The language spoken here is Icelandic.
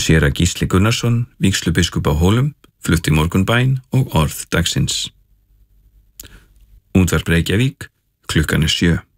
Séra Gísli Gunnarsson, vígslubiskup á Hólum, flutti morgunbæn og orð dagsins. Útvarp Reykjavík, klukkan er 7.